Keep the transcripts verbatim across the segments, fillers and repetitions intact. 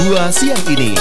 dua siang ini.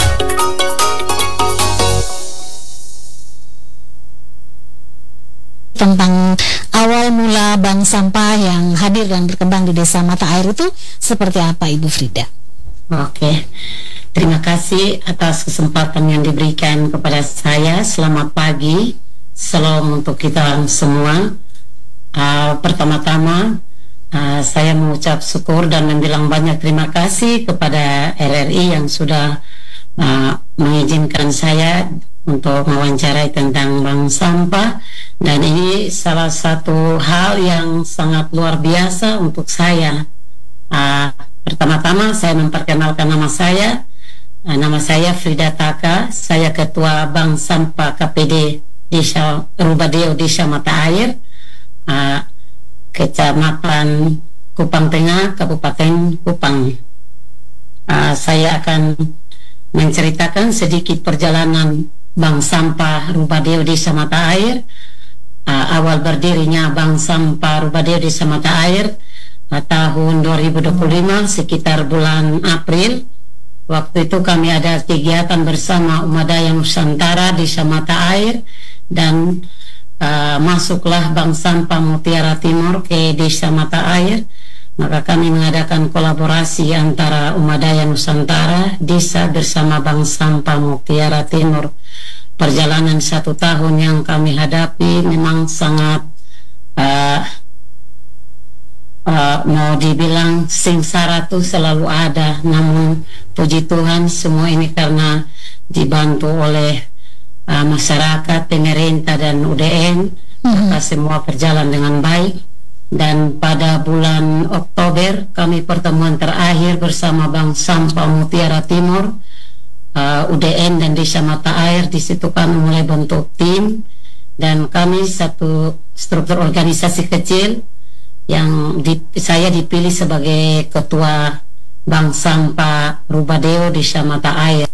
Tentang awal mula bank sampah yang hadir dan berkembang di Desa Mata Air itu seperti apa, Ibu Frida? Oke, terima kasih atas kesempatan yang diberikan kepada saya. Selamat pagi, salam untuk kita semua. Uh, pertama-tama uh, saya mengucap syukur dan membilang banyak terima kasih kepada R R I yang sudah uh, mengizinkan saya untuk mewawancarai tentang bank sampah, dan ini salah satu hal yang sangat luar biasa untuk saya. Uh, pertama-tama saya memperkenalkan nama saya. Uh, nama saya Frida Taka. Saya Ketua Bank Sampah K P D Desa Rubadeo Desa Mata Air, uh, Kecamatan Kupang Tengah, Kabupaten Kupang. Uh, saya akan menceritakan sedikit perjalanan Bank Sampah Rubadeo Desa Mata Air. Uh, awal berdirinya Bank Sampah Rubadeo Desa Mata Air uh, tahun dua ribu dua puluh lima, sekitar bulan April. Waktu itu kami ada kegiatan bersama Umadaya Nusantara Desa Mata Air, dan uh, masuklah Bank Sampah Mutiara Timur ke Desa Mata Air. Maka kami mengadakan kolaborasi antara Umadaya Nusantara Desa bersama Bank Sampah Mutiara Timur. Perjalanan satu tahun yang kami hadapi memang sangat uh, uh, mau dibilang sengsara tuh selalu ada, namun puji Tuhan semua ini karena dibantu oleh uh, masyarakat, pemerintah dan U D N, maka semua berjalan dengan baik. Dan pada bulan Oktober kami pertemuan terakhir bersama Bank Sampah Mutiara Timur, uh, U D N dan Desa Mata Air. Di situ kami mulai bentuk tim, dan kami satu struktur organisasi kecil yang di, saya dipilih sebagai Ketua Bank Sampah Rubadeo Desa Mata Air.